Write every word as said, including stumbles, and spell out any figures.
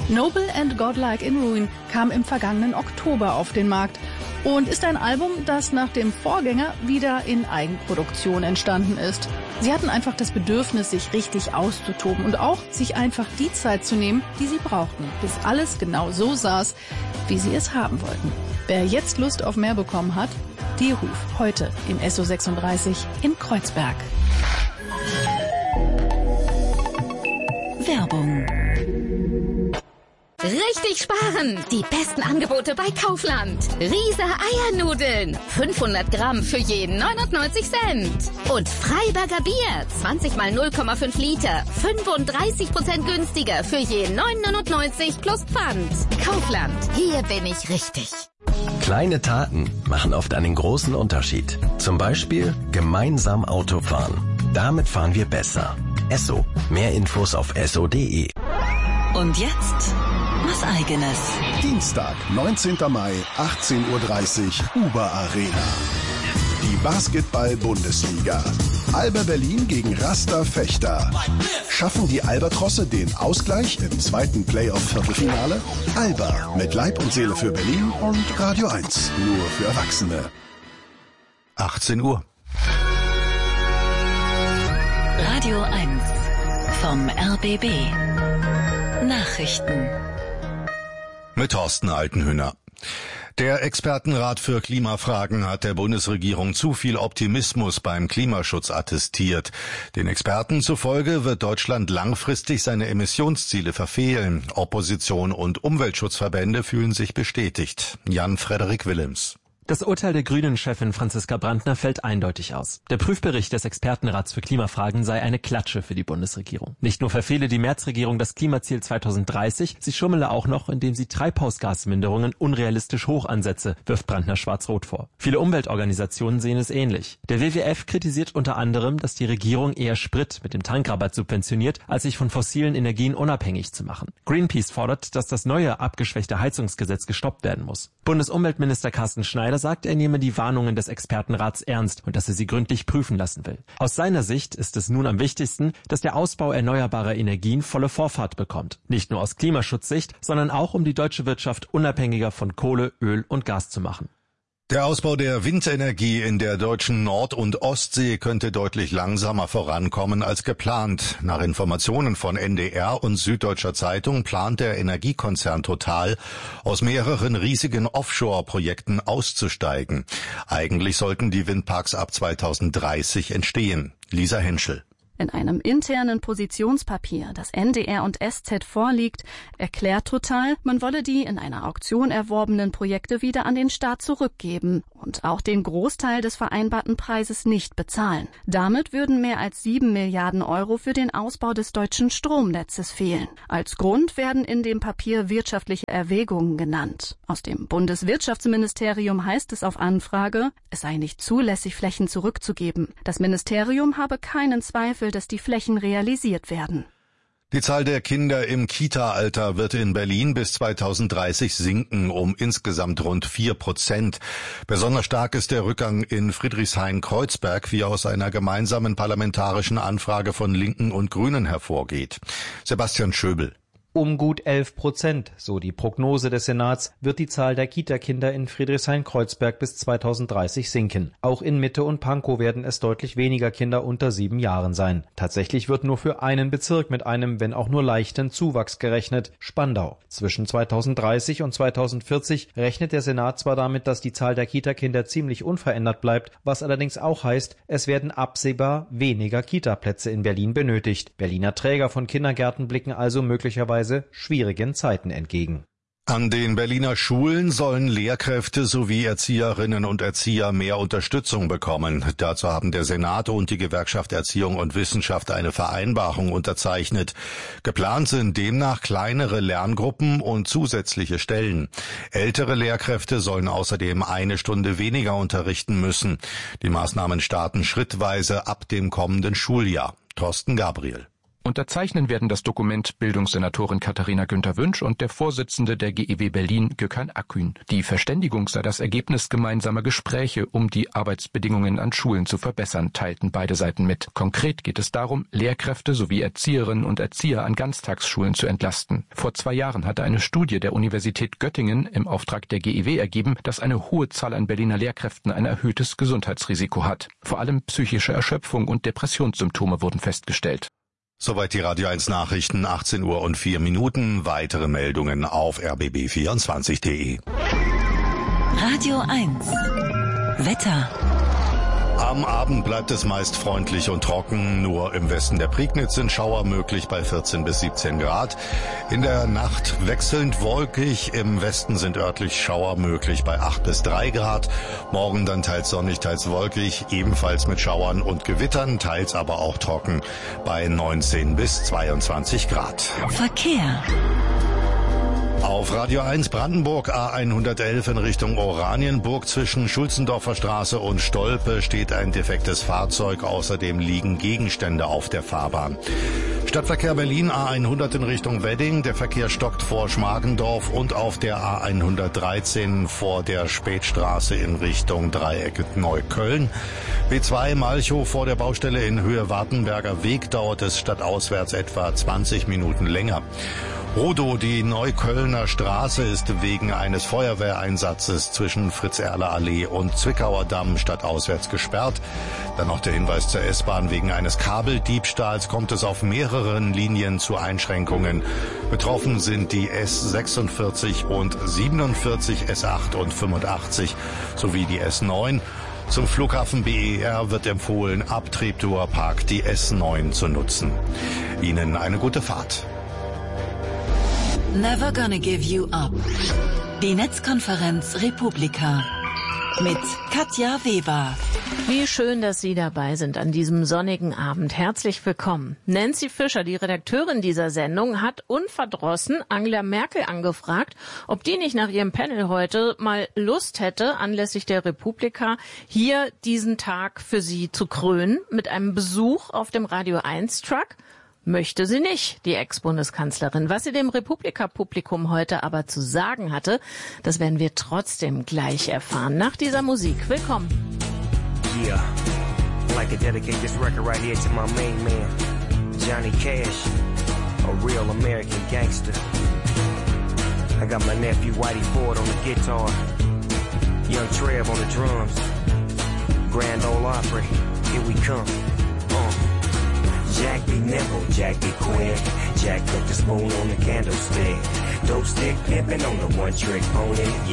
Noble and Godlike in Ruin kam im vergangenen Oktober auf den Markt und ist ein Album, das nach dem Vorgänger wieder in Eigenproduktion entstanden ist. Sie hatten einfach das Bedürfnis, sich richtig auszutoben und auch sich einfach die Zeit zu nehmen, die sie brauchten, bis alles genau so saß, wie sie es haben wollten. Wer jetzt Lust auf mehr bekommen hat, die Ruf heute im S O sechsunddreißig in Kreuzberg. Werbung. Richtig sparen! Die besten Angebote bei Kaufland. Riese Eiernudeln. fünfhundert Gramm für jeden neunundneunzig Cent. Und Freiberger Bier. zwanzig mal null Komma fünf Liter. fünfunddreißig Prozent günstiger für jeden neun neunundneunzig plus Pfand. Kaufland. Hier bin ich richtig. Kleine Taten machen oft einen großen Unterschied. Zum Beispiel gemeinsam Auto fahren. Damit fahren wir besser. Esso. Mehr Infos auf esso punkt de. Und jetzt was Eigenes. Dienstag, neunzehnten Mai, achtzehn Uhr dreißig, Uber Arena. Die Basketball-Bundesliga. Alba Berlin gegen Rasta Fechter. Schaffen die Albatrosse den Ausgleich im zweiten Playoff-Viertelfinale? Alba mit Leib und Seele für Berlin und Radio eins. Nur für Erwachsene. achtzehn Uhr. Radio eins vom R B B. Nachrichten. Mit Thorsten Altenhüner. Der Expertenrat für Klimafragen hat der Bundesregierung zu viel Optimismus beim Klimaschutz attestiert. Den Experten zufolge wird Deutschland langfristig seine Emissionsziele verfehlen. Opposition und Umweltschutzverbände fühlen sich bestätigt. Jan-Frederik Willems. Das Urteil der Grünen-Chefin Franziska Brandner fällt eindeutig aus. Der Prüfbericht des Expertenrats für Klimafragen sei eine Klatsche für die Bundesregierung. Nicht nur verfehle die Merz-Regierung das Klimaziel zweitausenddreißig, sie schummele auch noch, indem sie Treibhausgasminderungen unrealistisch hoch ansetze, wirft Brandner schwarz-rot vor. Viele Umweltorganisationen sehen es ähnlich. Der W W F kritisiert unter anderem, dass die Regierung eher Sprit mit dem Tankrabatt subventioniert, als sich von fossilen Energien unabhängig zu machen. Greenpeace fordert, dass das neue abgeschwächte Heizungsgesetz gestoppt werden muss. Bundesumweltminister Carsten Schneider sagt, er nehme die Warnungen des Expertenrats ernst und dass er sie gründlich prüfen lassen will. Aus seiner Sicht ist es nun am wichtigsten, dass der Ausbau erneuerbarer Energien volle Vorfahrt bekommt. Nicht nur aus Klimaschutzsicht, sondern auch, um die deutsche Wirtschaft unabhängiger von Kohle, Öl und Gas zu machen. Der Ausbau der Windenergie in der deutschen Nord- und Ostsee könnte deutlich langsamer vorankommen als geplant. Nach Informationen von N D R und Süddeutscher Zeitung plant der Energiekonzern Total, aus mehreren riesigen Offshore-Projekten auszusteigen. Eigentlich sollten die Windparks ab zweitausenddreißig entstehen. Lisa Henschel. In einem internen Positionspapier, das N D R und S Z vorliegt, erklärt Total, man wolle die in einer Auktion erworbenen Projekte wieder an den Staat zurückgeben und auch den Großteil des vereinbarten Preises nicht bezahlen. Damit würden mehr als sieben Milliarden Euro für den Ausbau des deutschen Stromnetzes fehlen. Als Grund werden in dem Papier wirtschaftliche Erwägungen genannt. Aus dem Bundeswirtschaftsministerium heißt es auf Anfrage, es sei nicht zulässig, Flächen zurückzugeben. Das Ministerium habe keinen Zweifel, dass die Flächen realisiert werden. Die Zahl der Kinder im Kita-Alter wird in Berlin bis zweitausenddreißig sinken um insgesamt rund vier Prozent. Besonders stark ist der Rückgang in Friedrichshain-Kreuzberg, wie aus einer gemeinsamen parlamentarischen Anfrage von Linken und Grünen hervorgeht. Sebastian Schöbel. Um gut elf Prozent, so die Prognose des Senats, wird die Zahl der Kita-Kinder in Friedrichshain-Kreuzberg bis zweitausenddreißig sinken. Auch in Mitte und Pankow werden es deutlich weniger Kinder unter sieben Jahren sein. Tatsächlich wird nur für einen Bezirk mit einem, wenn auch nur leichten Zuwachs gerechnet, Spandau. Zwischen zweitausenddreißig und zweitausendvierzig rechnet der Senat zwar damit, dass die Zahl der Kita-Kinder ziemlich unverändert bleibt, was allerdings auch heißt, es werden absehbar weniger Kita-Plätze in Berlin benötigt. Berliner Träger von Kindergärten blicken also möglicherweise schwierigen Zeiten entgegen. An den Berliner Schulen sollen Lehrkräfte sowie Erzieherinnen und Erzieher mehr Unterstützung bekommen. Dazu haben der Senat und die Gewerkschaft Erziehung und Wissenschaft eine Vereinbarung unterzeichnet. Geplant sind demnach kleinere Lerngruppen und zusätzliche Stellen. Ältere Lehrkräfte sollen außerdem eine Stunde weniger unterrichten müssen. Die Maßnahmen starten schrittweise ab dem kommenden Schuljahr. Thorsten Gabriel. Unterzeichnen werden das Dokument Bildungssenatorin Katharina Günther-Wünsch und der Vorsitzende der G E W Berlin, Gökhan Akgün. Die Verständigung sei das Ergebnis gemeinsamer Gespräche, um die Arbeitsbedingungen an Schulen zu verbessern, teilten beide Seiten mit. Konkret geht es darum, Lehrkräfte sowie Erzieherinnen und Erzieher an Ganztagsschulen zu entlasten. Vor zwei Jahren hatte eine Studie der Universität Göttingen im Auftrag der G E W ergeben, dass eine hohe Zahl an Berliner Lehrkräften ein erhöhtes Gesundheitsrisiko hat. Vor allem psychische Erschöpfung und Depressionssymptome wurden festgestellt. Soweit die Radio eins Nachrichten, achtzehn Uhr und vier Minuten. Weitere Meldungen auf r b b vierundzwanzig punkt de. Radio eins. Wetter. Am Abend bleibt es meist freundlich und trocken. Nur im Westen der Prignitz sind Schauer möglich bei vierzehn bis siebzehn Grad. In der Nacht wechselnd wolkig. Im Westen sind örtlich Schauer möglich bei acht bis drei Grad. Morgen dann teils sonnig, teils wolkig. Ebenfalls mit Schauern und Gewittern, teils aber auch trocken bei neunzehn bis zweiundzwanzig Grad. Verkehr. Auf Radio eins Brandenburg A hundertelf in Richtung Oranienburg zwischen Schulzendorfer Straße und Stolpe steht ein defektes Fahrzeug. Außerdem liegen Gegenstände auf der Fahrbahn. Stadtverkehr Berlin A hundert in Richtung Wedding. Der Verkehr stockt vor Schmargendorf und auf der A hundertdreizehn vor der Spätstraße in Richtung Dreieck Neukölln. B zwei Malchow vor der Baustelle in Höhe Wartenberger Weg dauert es stadtauswärts etwa zwanzig Minuten länger. Rodo, die Neuköllner Straße, ist wegen eines Feuerwehreinsatzes zwischen Fritz-Erler-Allee und Zwickauer Damm stadtauswärts gesperrt. Dann noch der Hinweis zur S-Bahn. Wegen eines Kabeldiebstahls kommt es auf mehreren Linien zu Einschränkungen. Betroffen sind die S sechsundvierzig und siebenundvierzig, S acht und fünfundachtzig sowie die S neun. Zum Flughafen B E R wird empfohlen, ab Treptower Park die S neun zu nutzen. Ihnen eine gute Fahrt. Never gonna give you up. Die Netzkonferenz Republika mit Katja Weber. Wie schön, dass Sie dabei sind an diesem sonnigen Abend. Herzlich willkommen. Nancy Fischer, die Redakteurin dieser Sendung, hat unverdrossen Angela Merkel angefragt, ob die nicht nach ihrem Panel heute mal Lust hätte, anlässlich der Republika hier diesen Tag für sie zu krönen mit einem Besuch auf dem Radio eins Truck. Möchte sie nicht, die Ex-Bundeskanzlerin. Was sie dem Republika-Publikum heute aber zu sagen hatte, das werden wir trotzdem gleich erfahren. Nach dieser Musik. Willkommen. Yeah, I'd like to dedicate this record right here to my main man, Johnny Cash, a real American gangster. I got my nephew Whitey Ford on the guitar, Young Trev on the drums, Grand Ole Opry, here we come. Uh. Jack be nimble, Jack be quick. Jack put the spoon on the candlestick. Dope stick pimpin' on the one trick pony.